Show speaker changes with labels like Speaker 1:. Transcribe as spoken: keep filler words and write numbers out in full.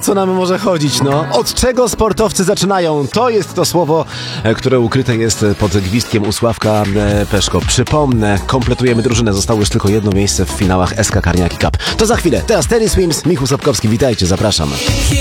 Speaker 1: co nam może chodzić, no? Od czego sportowcy zaczynają? To jest to słowo, które ukryte jest pod gwizdkiem u Sławka Peszko. Przypomnę, kompletujemy drużynę. Zostało już tylko jedno miejsce w finałach S K Karniaki Cup. To za chwilę. Teraz Terry Swims, Michał Sapkowski. Witajcie, zapraszam.